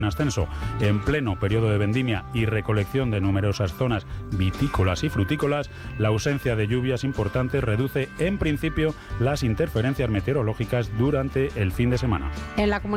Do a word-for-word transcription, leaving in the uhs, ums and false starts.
en ascenso en pleno periodo de vendimia y recolección de numerosas zonas vitícolas y frutícolas, la ausencia de lluvias importantes reduce en principio las interferencias meteorológicas durante el fin de semana. En la